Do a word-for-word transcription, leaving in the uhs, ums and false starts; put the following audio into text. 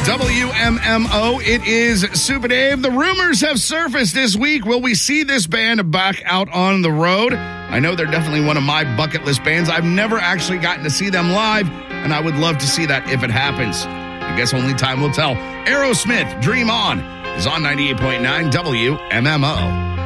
W M M O, it is Super Dave. The rumors have surfaced this week. Will we see this band back out on the road? I know they're definitely one of my bucket list bands. I've never actually gotten to see them live, and I would love to see that if it happens. I guess only time will tell. Aerosmith, Dream On, is on ninety-eight point nine W M M O.